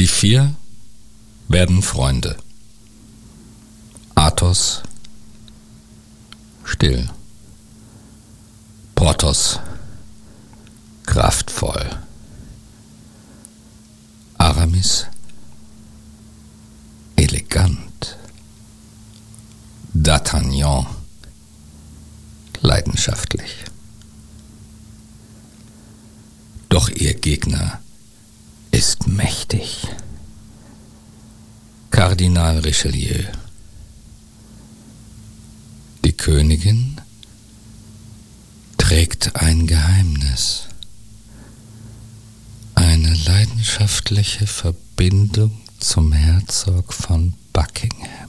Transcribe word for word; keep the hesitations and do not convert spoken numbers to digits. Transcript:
Die vier werden Freunde. Athos still. Porthos kraftvoll. Aramis elegant. D'Artagnan leidenschaftlich. Doch ihr Gegner ist mächtig. Kardinal Richelieu. Die Königin trägt ein Geheimnis. Eine leidenschaftliche Verbindung zum Herzog von Buckingham.